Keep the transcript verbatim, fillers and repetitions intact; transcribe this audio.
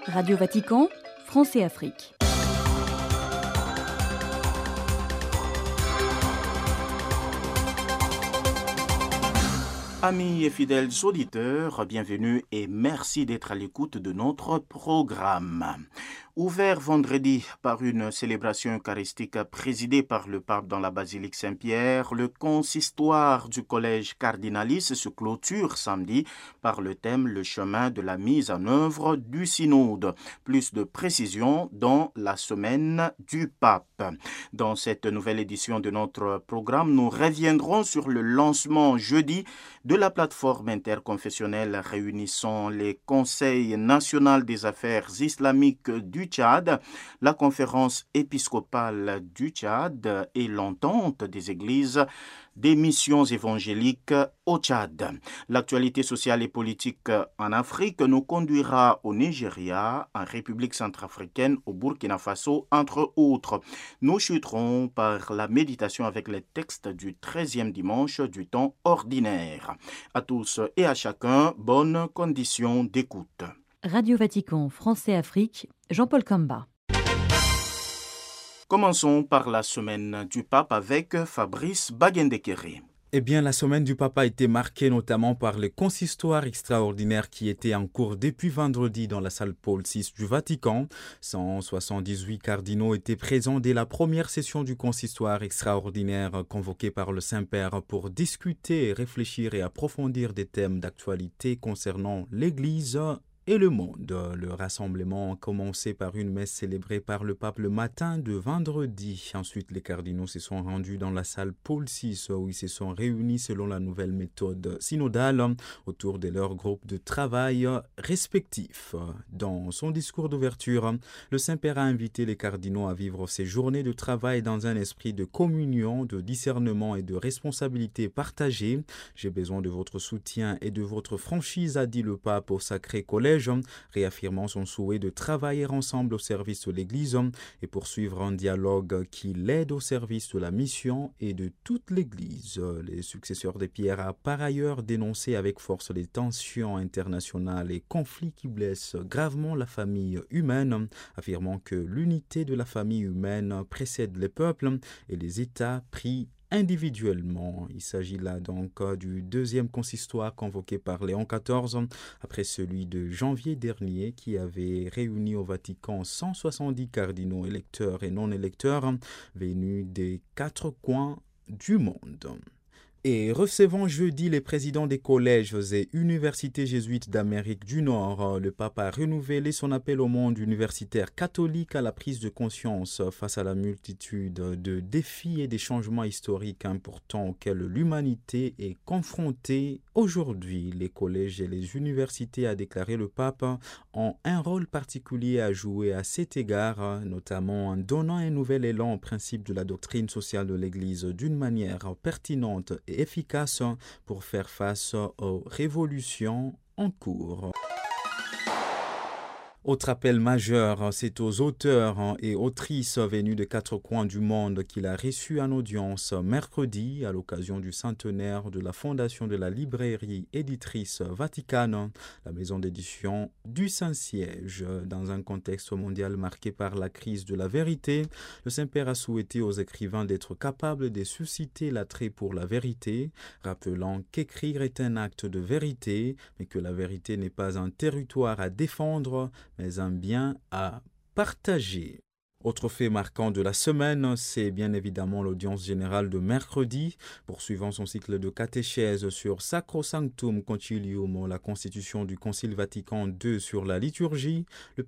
Radio Vatican, France et Afrique. Amis et fidèles auditeurs, bienvenue et merci d'être à l'écoute de notre programme. Ouvert vendredi par une célébration eucharistique présidée par le pape dans la basilique Saint-Pierre, le consistoire du collège cardinalis se clôture samedi par le thème « Le chemin de la mise en œuvre du synode ». Plus de précisions dans la semaine du pape. Dans cette nouvelle édition de notre programme, nous reviendrons sur le lancement jeudi de la plateforme interconfessionnelle réunissant les conseils nationaux des affaires islamiques du Tchad, la conférence épiscopale du Tchad et l'entente des églises des missions évangéliques au Tchad. L'actualité sociale et politique en Afrique nous conduira au Nigeria, en République centrafricaine, au Burkina Faso, entre autres. Nous chuterons par la méditation avec les textes du treizième dimanche du temps ordinaire. À tous et à chacun, bonne condition d'écoute. Radio Vatican, France et Afrique, Jean-Paul Kamba. Commençons par la semaine du pape avec Fabrice Bagendekere. Eh bien, la semaine du pape a été marquée notamment par le consistoire extraordinaire qui était en cours depuis vendredi dans la salle Paul six du Vatican. cent soixante-dix-huit cardinaux étaient présents dès la première session du consistoire extraordinaire convoqué par le Saint-Père pour discuter, réfléchir et approfondir des thèmes d'actualité concernant l'Église et le monde. Le rassemblement a commencé par une messe célébrée par le pape le matin de vendredi. Ensuite, les cardinaux se sont rendus dans la salle Paul six où ils se sont réunis selon la nouvelle méthode synodale autour de leurs groupes de travail respectifs. Dans son discours d'ouverture, le Saint-Père a invité les cardinaux à vivre ces journées de travail dans un esprit de communion, de discernement et de responsabilité partagée. J'ai besoin de votre soutien et de votre franchise, a dit le pape au Sacré Collège, réaffirmant son souhait de travailler ensemble au service de l'Église et poursuivre un dialogue qui l'aide au service de la mission et de toute l'Église. Les successeurs de Pierre a par ailleurs dénoncé avec force les tensions internationales et conflits qui blessent gravement la famille humaine, affirmant que l'unité de la famille humaine précède les peuples et les États pris individuellement. Il s'agit là donc du deuxième consistoire convoqué par Léon quatorze après celui de janvier dernier qui avait réuni au Vatican cent soixante-dix cardinaux électeurs et non électeurs venus des quatre coins du monde. Et recevant jeudi les présidents des collèges et universités jésuites d'Amérique du Nord, le pape a renouvelé son appel au monde universitaire catholique à la prise de conscience face à la multitude de défis et des changements historiques importants auxquels l'humanité est confrontée aujourd'hui. Les collèges et les universités, a déclaré le pape, ont un rôle particulier à jouer à cet égard, notamment en donnant un nouvel élan au principe de la doctrine sociale de l'Église d'une manière pertinente et efficace pour faire face aux révolutions en cours. Autre appel majeur, c'est aux auteurs et autrices venus de quatre coins du monde qu'il a reçus en audience mercredi à l'occasion du centenaire de la fondation de la librairie éditrice Vaticane, la maison d'édition du Saint-Siège. Dans un contexte mondial marqué par la crise de la vérité, le Saint-Père a souhaité aux écrivains d'être capables de susciter l'attrait pour la vérité, rappelant qu'écrire est un acte de vérité, mais que la vérité n'est pas un territoire à défendre, mais un bien à partager. Autre fait marquant de la semaine, c'est bien évidemment l'audience générale de mercredi, poursuivant son cycle de catéchèse sur Sacrosanctum Concilium, la constitution du Concile Vatican deux sur la liturgie. Le